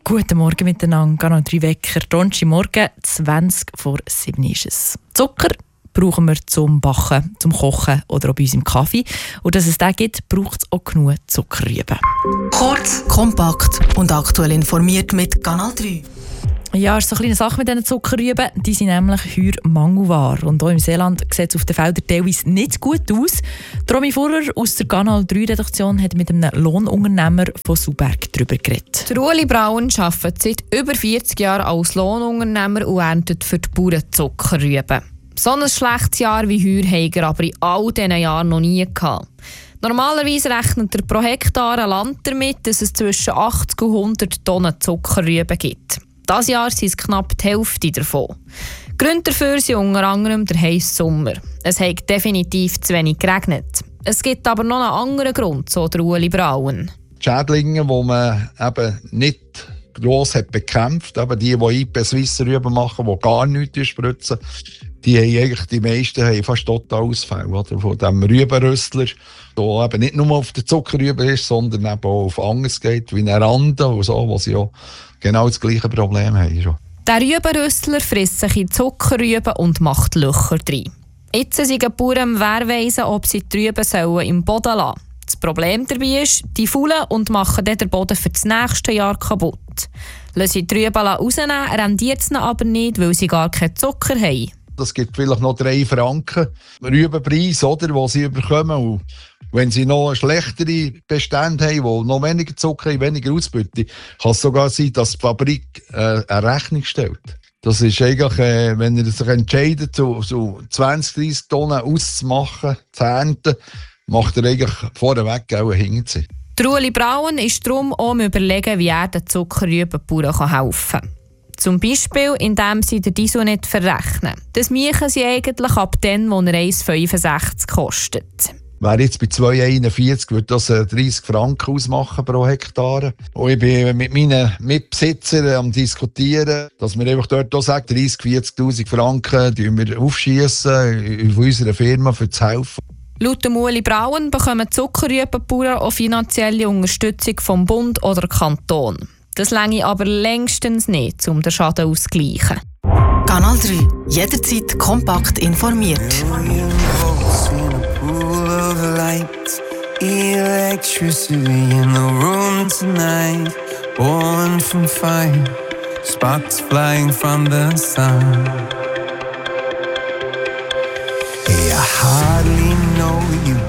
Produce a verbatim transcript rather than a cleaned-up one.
Guten Morgen miteinander. Genau drei Wecker. Donnerstagmorgen, zwanzig vor sieben ist es. Zucker brauchen wir zum Backen, zum Kochen oder auch bei uns im Kaffee. Und dass es den gibt, braucht es auch genug Zuckerrüben. Kurz, kompakt und aktuell informiert mit Kanal drei. Ja, es ist so eine kleine Sache mit diesen Zuckerrüben. Die sind nämlich heuer Mangelware. Und auch im Seeland sieht es auf den Feldern teilweise nicht gut aus. Romy Furrer aus der Kanal drei Redaktion hat mit einem Lohnunternehmer von Suberg darüber geredet. Der Ueli Braun arbeitet seit über vierzig Jahren als Lohnunternehmer und erntet für die Bauern Zuckerrüben. So ein schlechtes Jahr wie heuer hat er aber in all diesen Jahren noch nie gehabt. Normalerweise rechnet er pro Hektar ein Land damit, dass es zwischen achtzig und hundert Tonnen Zuckerrüben gibt. Dieses Jahr sind es knapp die Hälfte davon. Gründe dafür sind unter anderem der heisse Sommer. Es hat definitiv zu wenig geregnet. Es gibt aber noch einen anderen Grund, so der Ueli Braun. Die Schädlinge, die man eben nicht gross hat bekämpft, eben die, die I P Swiss Rüben machen, die gar nichts spritzen, die haben eigentlich, die meisten haben fast total Ausfall oder, von diesem Rübenrüstler, der eben nicht nur auf den Zuckerrüben ist, sondern eben auch auf anderes geht, wie eine Rande und so, wo sie ja genau das gleiche Problem haben. Schon. Der Rübenrüstler frisst sich in Zuckerrüben und macht Löcher drin. Jetzt sind die Bauern am Wehrweisen, ob sie die Rüben sollen im Boden lassen sollen. Das Problem dabei ist, die faulen und machen dann den Boden für das nächste Jahr kaputt. Lassen sie die Rüben rausnehmen, rendiert es ihnen aber nicht, weil sie gar keinen Zucker haben. Das gibt vielleicht noch drei Franken Rübenpreis, oder, die sie bekommen. Und wenn sie noch schlechtere Bestände haben, die noch weniger Zucker haben, weniger Ausbeute, kann es sogar sein, dass die Fabrik äh, eine Rechnung stellt. Das ist eigentlich, äh, wenn er sich entscheidet, so, so zwanzig, dreissig Tonnen auszumachen, zu ernten, macht er eigentlich vorneweg auch einen Hinterzieh. Der Ueli Braun ist darum auch am Überlegen, wie er den Zuckerrübenbauern helfen kann. Zum Beispiel, indem sie den Diesel nicht verrechnen. Das machen sie eigentlich ab dann, wo er eins Komma fünfundsechzig kostet. Wäre jetzt bei zwei Komma einundvierzig, würde das dreißig Franken ausmachen pro Hektar. Und ich bin mit meinen Mitbesitzern am Diskutieren, dass wir einfach dort auch sagen, dreißig, vierzigtausend Franken wir aufschiessen von unserer Firma für zu helfen. Laut dem Ueli Braun bekommen Zuckerrübenbauern auch finanzielle Unterstützung vom Bund oder Kanton. Das reiche aber längstens nicht, um den Schaden auszugleichen. Kanal drei. Jederzeit kompakt informiert. Electricity in the room tonight, born from fire, sparks flying from the sun. Hey, I hardly know you,